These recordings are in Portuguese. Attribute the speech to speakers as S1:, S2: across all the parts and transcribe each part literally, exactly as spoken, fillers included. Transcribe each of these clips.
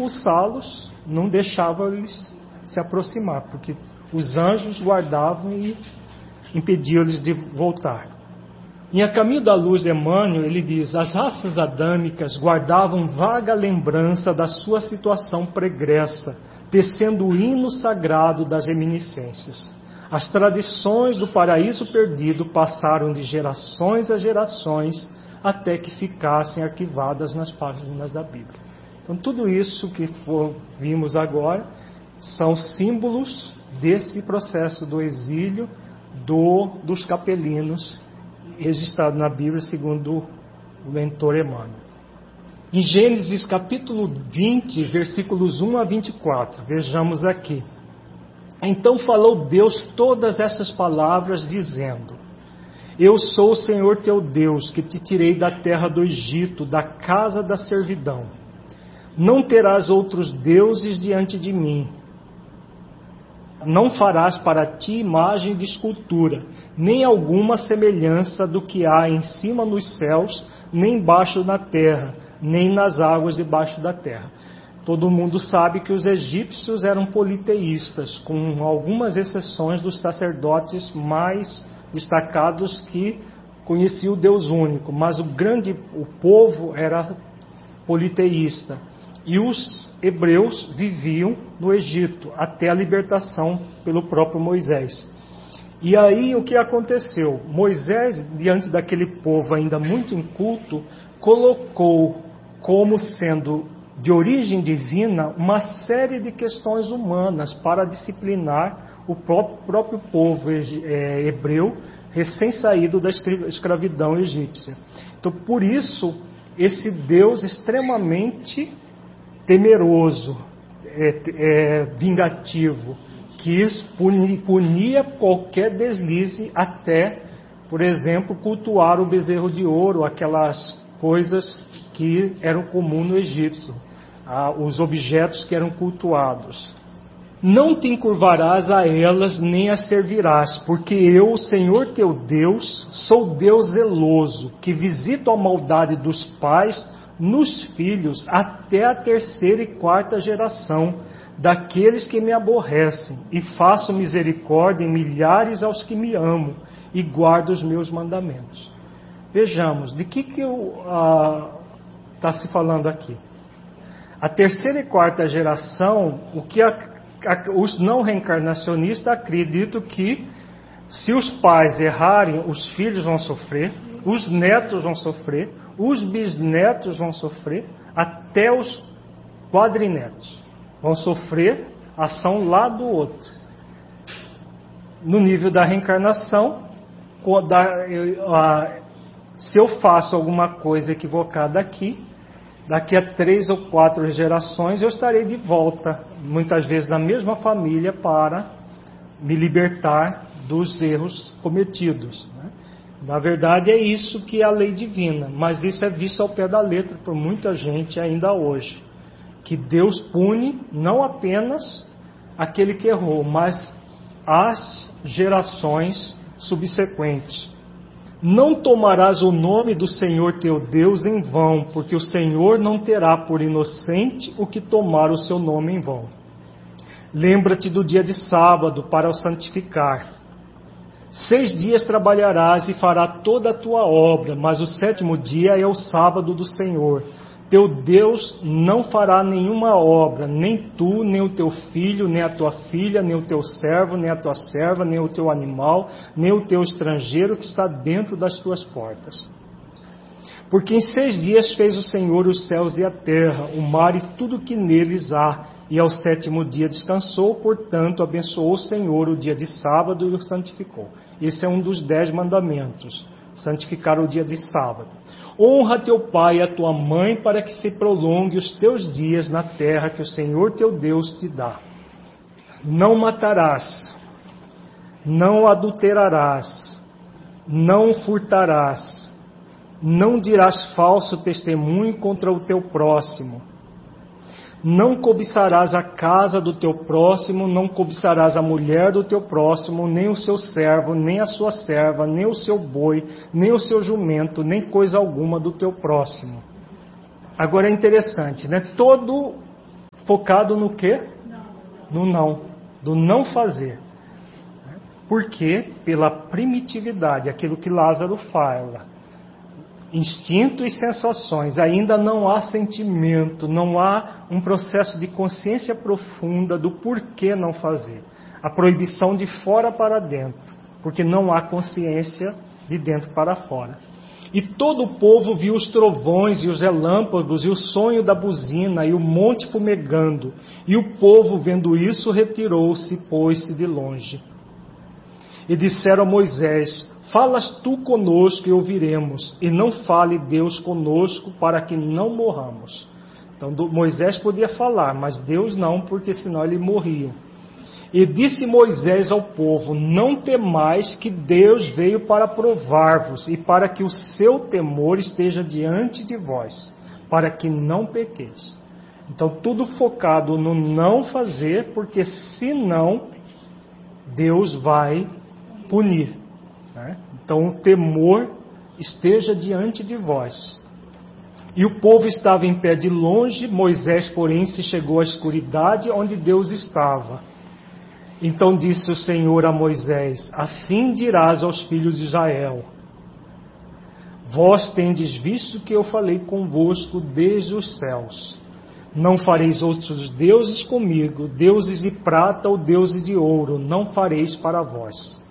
S1: expulsá-los, não deixava eles se aproximar, porque os anjos guardavam e impediam eles de voltar. Em A Caminho da Luz de Emmanuel, ele diz: as raças adâmicas guardavam vaga lembrança da sua situação pregressa, tecendo o hino sagrado das reminiscências. As tradições do paraíso perdido passaram de gerações a gerações até que ficassem arquivadas nas páginas da Bíblia. Então, tudo isso que for, vimos agora são símbolos desse processo do exílio do, dos capelinos, registrado na Bíblia segundo o mentor Emmanuel. Em Gênesis capítulo vinte, versículos um a vinte e quatro, vejamos aqui. Então falou Deus todas essas palavras, dizendo: eu sou o Senhor teu Deus, que te tirei da terra do Egito, da casa da servidão. Não terás outros deuses diante de mim. Não farás para ti imagem de escultura, nem alguma semelhança do que há em cima nos céus, nem embaixo na terra, nem nas águas debaixo da terra. Todo mundo sabe que os egípcios eram politeístas, com algumas exceções dos sacerdotes mais destacados que conheciam o Deus único, mas o grande o povo era politeísta. E os hebreus viviam no Egito até a libertação pelo próprio Moisés. E aí o que aconteceu? Moisés, diante daquele povo ainda muito inculto, colocou como sendo de origem divina uma série de questões humanas para disciplinar o próprio povo hebreu recém-saído da escravidão egípcia. Então, por isso, esse Deus extremamente temeroso, é, é, vingativo, que punia qualquer deslize até, por exemplo, cultuar o bezerro de ouro, aquelas coisas que eram comuns no egípcio, ah, os objetos que eram cultuados. Não te encurvarás a elas, nem as servirás, porque eu, o Senhor teu Deus, sou Deus zeloso, que visito a maldade dos pais nos filhos até a terceira e quarta geração daqueles que me aborrecem, e faço misericórdia em milhares aos que me amam e guardam os meus mandamentos. Vejamos, de que que está se falando aqui? A terceira e quarta geração, o que a, a, os não reencarnacionistas acreditam que se os pais errarem, os filhos vão sofrer, os netos vão sofrer, os bisnetos vão sofrer, até os quadrinetos vão sofrer ação lá do outro. No nível da reencarnação, se eu faço alguma coisa equivocada aqui, daqui a três ou quatro gerações eu estarei de volta, muitas vezes na mesma família, para me libertar dos erros cometidos, né? Na verdade é isso que é a lei divina, mas isso é visto ao pé da letra por muita gente ainda hoje, que Deus pune não apenas aquele que errou, mas as gerações subsequentes. Não tomarás o nome do Senhor teu Deus em vão, porque o Senhor não terá por inocente o que tomar o seu nome em vão. Lembra-te do dia de sábado para o santificar. Seis dias trabalharás e fará toda a tua obra, mas o sétimo dia é o sábado do Senhor. Teu Deus não fará nenhuma obra, nem tu, nem o teu filho, nem a tua filha, nem o teu servo, nem a tua serva, nem o teu animal, nem o teu estrangeiro que está dentro das tuas portas. Porque em seis dias fez o Senhor os céus e a terra, o mar e tudo que neles há, e ao sétimo dia descansou, portanto abençoou o Senhor o dia de sábado e o santificou. Esse é um dos dez mandamentos, santificar o dia de sábado. Honra teu pai e a tua mãe, para que se prolongue os teus dias na terra que o Senhor teu Deus te dá. Não matarás, não adulterarás, não furtarás, não dirás falso testemunho contra o teu próximo. Não cobiçarás a casa do teu próximo, não cobiçarás a mulher do teu próximo, nem o seu servo, nem a sua serva, nem o seu boi, nem o seu jumento, nem coisa alguma do teu próximo. Agora é interessante, né? Todo focado no quê? No não, do não fazer. Por quê? Pela primitividade, aquilo que Lázaro fala. Instinto e sensações, ainda não há sentimento, não há um processo de consciência profunda do porquê não fazer. A proibição de fora para dentro, porque não há consciência de dentro para fora. E todo o povo viu os trovões e os relâmpagos e o sonho da buzina e o monte fumegando. E o povo, vendo isso, retirou-se e pôs-se de longe. E disseram a Moisés: falas tu conosco e ouviremos, e não fale Deus conosco para que não morramos. Então Moisés podia falar, mas Deus não, porque senão ele morria. E disse Moisés ao povo: não temais, que Deus veio para provar-vos, e para que o seu temor esteja diante de vós, para que não pequeis. Então tudo focado no não fazer, porque senão Deus vai punir. Né? Então o temor esteja diante de vós. E o povo estava em pé de longe, Moisés, porém, se chegou à escuridade onde Deus estava. Então disse o Senhor a Moisés: assim dirás aos filhos de Israel: vós tendes visto que eu falei convosco desde os céus. Não fareis outros deuses comigo, deuses de prata ou deuses de ouro, não fareis para vós.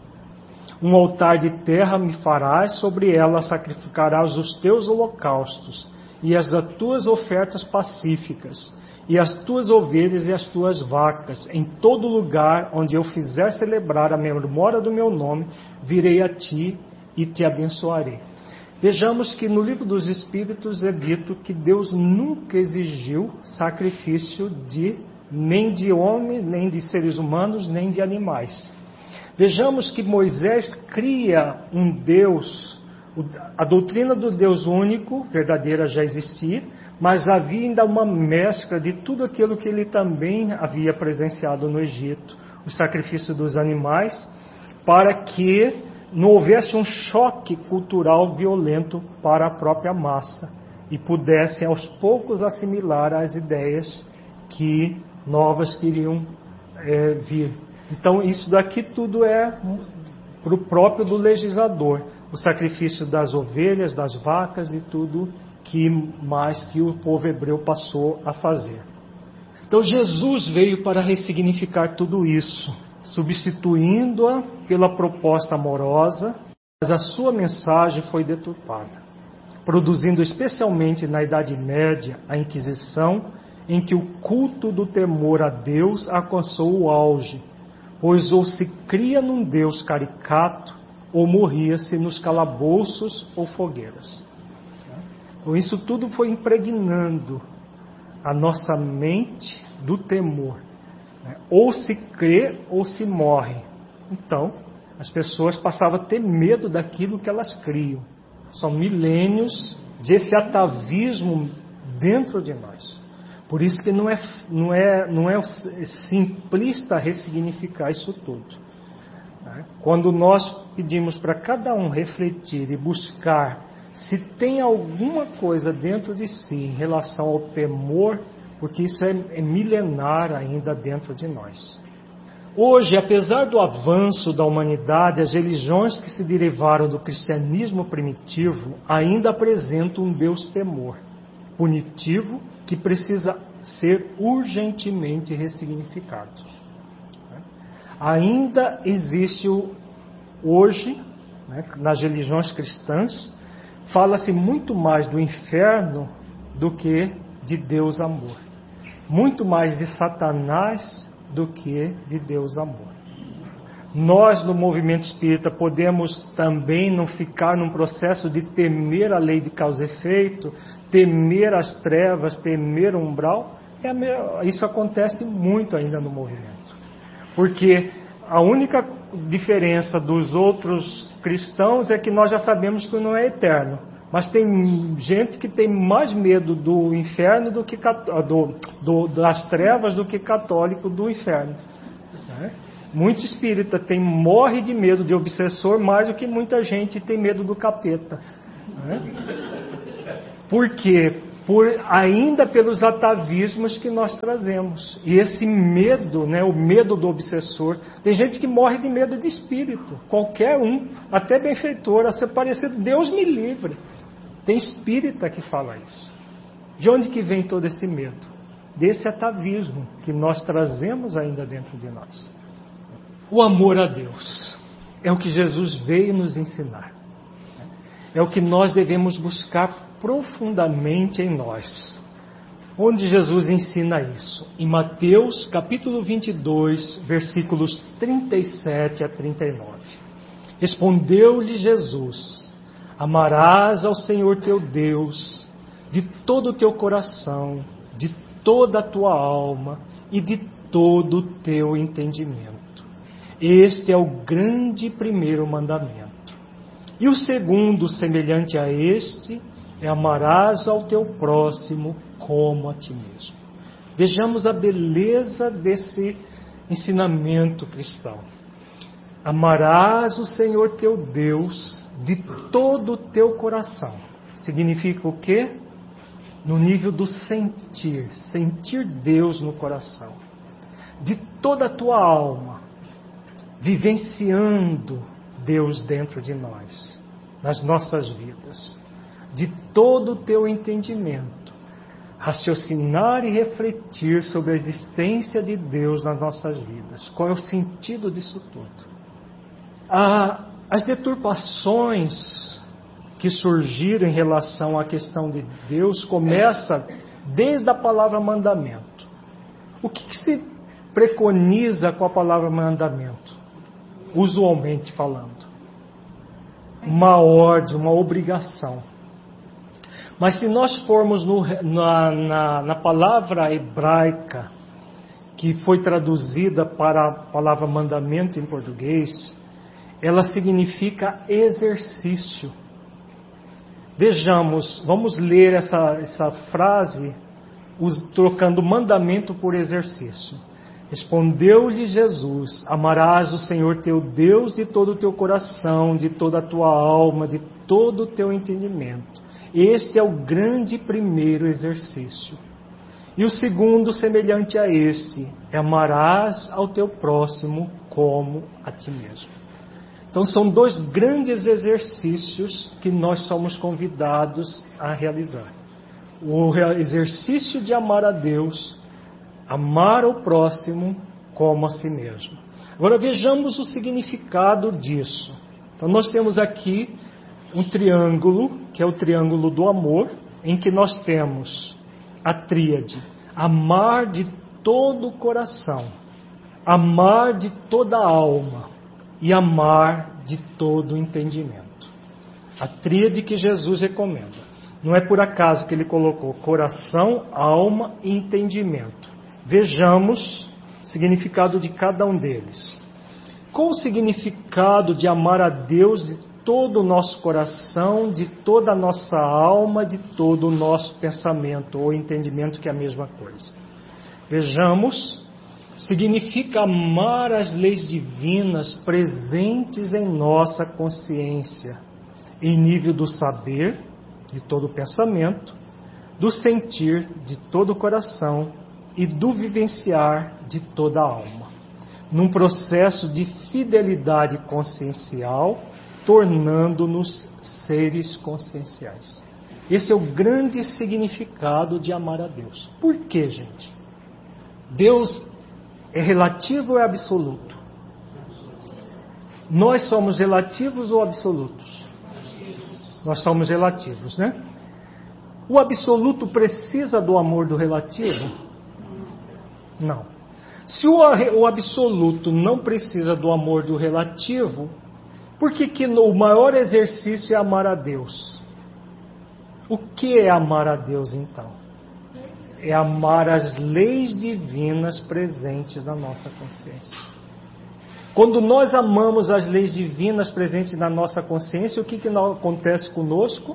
S1: Um altar de terra me farás, sobre ela sacrificarás os teus holocaustos e as tuas ofertas pacíficas, e as tuas ovelhas e as tuas vacas. Em todo lugar onde eu fizer celebrar a memória do meu nome, virei a ti e te abençoarei. Vejamos que no livro dos Espíritos é dito que Deus nunca exigiu sacrifício de nem de homens, nem de seres humanos, nem de animais. Vejamos que Moisés cria um Deus, a doutrina do Deus único, verdadeira, já existia, mas havia ainda uma mescla de tudo aquilo que ele também havia presenciado no Egito, o sacrifício dos animais, para que não houvesse um choque cultural violento para a própria massa e pudessem aos poucos assimilar as ideias que novas queriam é, vir. Então isso daqui tudo é para o próprio do legislador, o sacrifício das ovelhas, das vacas e tudo que mais que o povo hebreu passou a fazer. Então Jesus veio para ressignificar tudo isso, substituindo-a pela proposta amorosa, mas a sua mensagem foi deturpada, produzindo especialmente na Idade Média a Inquisição, em que o culto do temor a Deus alcançou o auge, pois ou se cria num Deus caricato, ou morria-se nos calabouços ou fogueiras. Então isso tudo foi impregnando a nossa mente do temor. Ou se crê ou se morre. Então, as pessoas passavam a ter medo daquilo que elas criam. São milênios desse atavismo dentro de nós. Por isso que não é, não é, não é simplista ressignificar isso tudo. Quando nós pedimos para cada um refletir e buscar se tem alguma coisa dentro de si em relação ao temor, porque isso é, é milenar ainda dentro de nós. Hoje, apesar do avanço da humanidade, as religiões que se derivaram do cristianismo primitivo ainda apresentam um Deus temor, punitivo, que precisa ser urgentemente ressignificado. Ainda existe hoje, né, nas religiões cristãs, fala-se muito mais do inferno do que de Deus amor. Muito mais de Satanás do que de Deus amor. Nós, no movimento espírita, podemos também não ficar num processo de temer a lei de causa e efeito, temer as trevas, temer o umbral. É, isso acontece muito ainda no movimento. Porque a única diferença dos outros cristãos é que nós já sabemos que não é eterno. Mas tem gente que tem mais medo do inferno do que do, do, das trevas do que católico do inferno. Né? Muito espírita tem, morre de medo de obsessor mais do que muita gente tem medo do capeta. Né? Por quê? por, ainda pelos atavismos que nós trazemos. E esse medo, né, o medo do obsessor, tem gente que morre de medo de espírito, qualquer um, até benfeitor, a ser parecido, Deus me livre. Tem espírita que fala isso. De onde que vem todo esse medo? Desse atavismo que nós trazemos ainda dentro de nós. O amor a Deus é o que Jesus veio nos ensinar. É o que nós devemos buscar profundamente em nós. Onde Jesus ensina isso? Em Mateus capítulo vinte e dois, versículos trinta e sete a trinta e nove. Respondeu-lhe Jesus: amarás ao Senhor teu Deus de todo o teu coração, de toda a tua alma e de todo o teu entendimento. Este é o grande primeiro mandamento. E o segundo, semelhante a este, é amarás ao teu próximo como a ti mesmo. Vejamos a beleza desse ensinamento cristão. Amarás o Senhor teu Deus de todo o teu coração. Significa o quê? No nível do sentir, sentir Deus no coração. De toda a tua alma, vivenciando Deus dentro de nós, nas nossas vidas. De todo o teu entendimento, raciocinar e refletir sobre a existência de Deus nas nossas vidas. Qual é o sentido disso tudo? Ah, as deturpações que surgiram em relação à questão de Deus começa desde a palavra mandamento. O que, que se preconiza com a palavra mandamento? Usualmente falando, uma ordem, uma obrigação. Mas se nós formos no, na, na, na palavra hebraica, que foi traduzida para a palavra mandamento em português, ela significa exercício. Vejamos, vamos ler essa, essa frase, us, trocando mandamento por exercício. Respondeu-lhe Jesus: amarás o Senhor teu Deus de todo o teu coração, de toda a tua alma, de todo o teu entendimento. Este é o grande primeiro exercício. E o segundo, semelhante a esse, é amarás ao teu próximo como a ti mesmo. Então são dois grandes exercícios que nós somos convidados a realizar. O exercício de amar a Deus, amar o próximo como a si mesmo. Agora vejamos o significado disso. Então nós temos aqui um triângulo, que é o triângulo do amor, em que nós temos a tríade: amar de todo o coração, amar de toda a alma e amar de todo o entendimento. A tríade que Jesus recomenda. Não é por acaso que ele colocou coração, alma e entendimento. Vejamos o significado de cada um deles. Qual o significado de amar a Deus de todo o nosso coração, de toda a nossa alma, de todo o nosso pensamento ou entendimento, que é a mesma coisa? Vejamos, significa amar as leis divinas presentes em nossa consciência, em nível do saber, de todo o pensamento, do sentir, de todo o coração e do vivenciar, de toda a alma, num processo de fidelidade consciencial, tornando-nos seres conscienciais. Esse é o grande significado de amar a Deus. Por quê, gente? Deus é relativo ou é absoluto? Nós somos relativos ou absolutos? Nós somos relativos, né? O absoluto precisa do amor do relativo? Não. Se o, o absoluto não precisa do amor do relativo, por que que o maior exercício é amar a Deus? O que é amar a Deus, então? É amar as leis divinas presentes na nossa consciência. Quando nós amamos as leis divinas presentes na nossa consciência, o que que acontece conosco?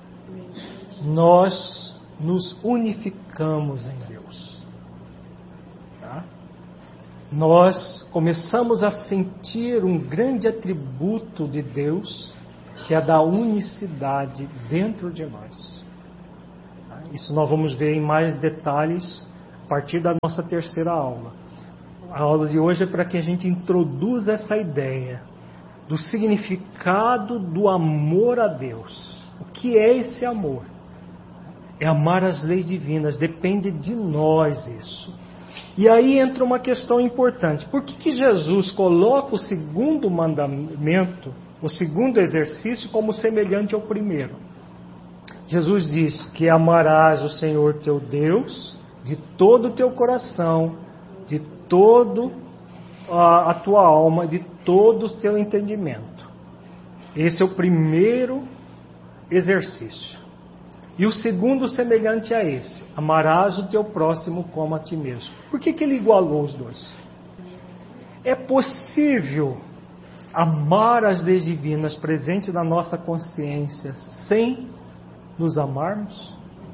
S1: Nós nos unificamos em Deus. Tá? Nós começamos a sentir um grande atributo de Deus, que é da unicidade dentro de nós. Isso nós vamos ver em mais detalhes a partir da nossa terceira aula. A aula de hoje é para que a gente introduza essa ideia do significado do amor a Deus. O que é esse amor? É amar as leis divinas, depende de nós isso. E aí entra uma questão importante. Por que que Jesus coloca o segundo mandamento, o segundo exercício, como semelhante ao primeiro? Jesus diz que amarás o Senhor teu Deus de todo o teu coração, de todo a, a tua alma, de todo o teu entendimento. Esse é o primeiro exercício. E o segundo semelhante a esse, amarás o teu próximo como a ti mesmo. Por que que ele igualou os dois? É possível amar as leis divinas presentes na nossa consciência sem nos amarmos?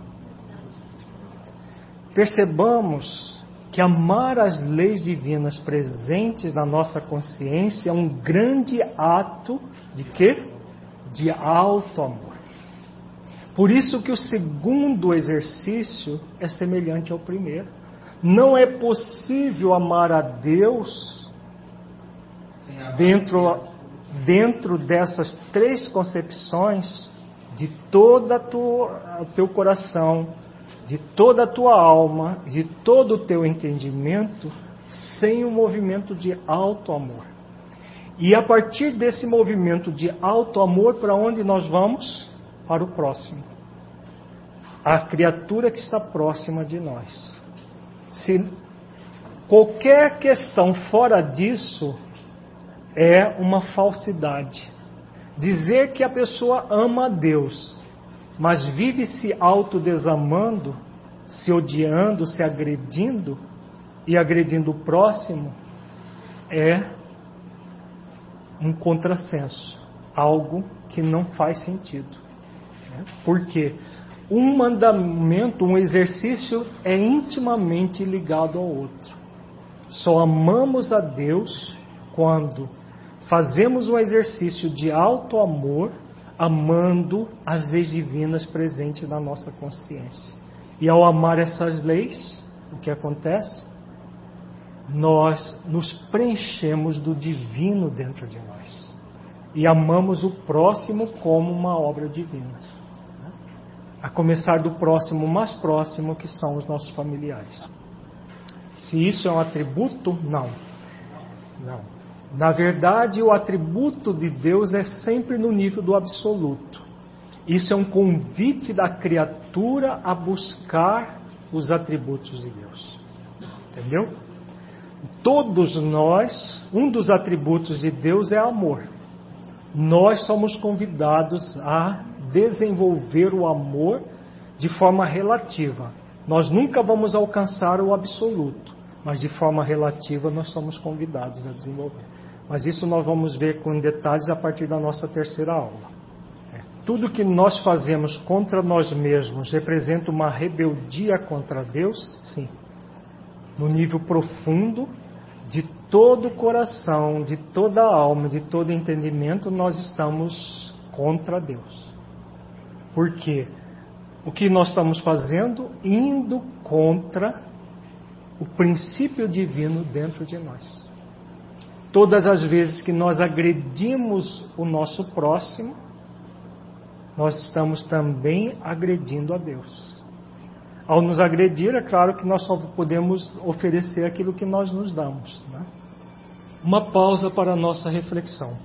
S1: Percebamos que amar as leis divinas presentes na nossa consciência é um grande ato de quê? De alto amor. Por isso que o segundo exercício é semelhante ao primeiro. Não é possível amar a Deus dentro, dentro dessas três concepções de todo o teu coração, de toda a tua alma, de todo o teu entendimento, sem um movimento de alto amor. E a partir desse movimento de alto amor, para onde nós vamos? Para o próximo. A criatura que está próxima de nós. Se qualquer questão fora disso é uma falsidade. Dizer que a pessoa ama a Deus, mas vive se autodesamando, se odiando, se agredindo e agredindo o próximo, é um contrassenso, algo que não faz sentido. Por quê? Um mandamento, um exercício é intimamente ligado ao outro. Só amamos a Deus quando fazemos um exercício de alto amor, amando as leis divinas presentes na nossa consciência. E ao amar essas leis, o que acontece? Nós nos preenchemos do divino dentro de nós. E amamos o próximo como uma obra divina. A começar do próximo mais próximo, que são os nossos familiares. Se isso é um atributo, não. Não. Na verdade, o atributo de Deus é sempre no nível do absoluto. Isso é um convite da criatura a buscar os atributos de Deus. Entendeu? Todos nós, um dos atributos de Deus é amor. Nós somos convidados a desenvolver o amor de forma relativa. Nós nunca vamos alcançar o absoluto, mas de forma relativa nós somos convidados a desenvolver. Mas isso nós vamos ver com detalhes a partir da nossa terceira aula. Tudo que nós fazemos contra nós mesmos representa uma rebeldia contra Deus? Sim. No nível profundo, de todo o coração, de toda a alma, de todo entendimento, nós estamos contra Deus. Por quê? O que nós estamos fazendo? Indo contra o princípio divino dentro de nós. Todas as vezes que nós agredimos o nosso próximo, nós estamos também agredindo a Deus. Ao nos agredir, é claro que nós só podemos oferecer aquilo que nós nos damos, né? Uma pausa para a nossa reflexão.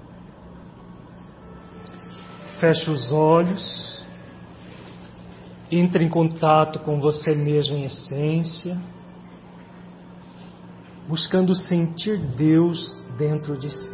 S1: Feche os olhos, entre em contato com você mesmo em essência, buscando sentir Deus dentro de si.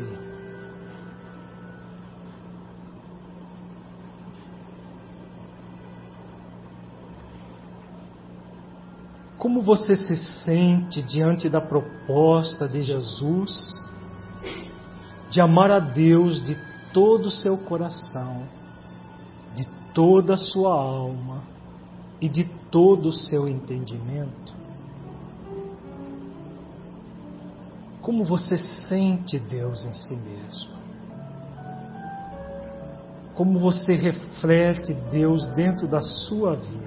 S1: Como você se sente diante da proposta de Jesus de amar a Deus de todo o seu coração, de toda a sua alma e de todo o seu entendimento? Como você sente Deus em si mesmo? Como você reflete Deus dentro da sua vida?